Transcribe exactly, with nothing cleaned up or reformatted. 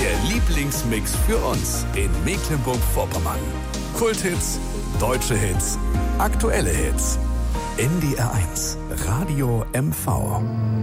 Der Lieblingsmix für uns in Mecklenburg-Vorpommern. Kulthits, deutsche Hits, aktuelle Hits. N D R eins, Radio M V.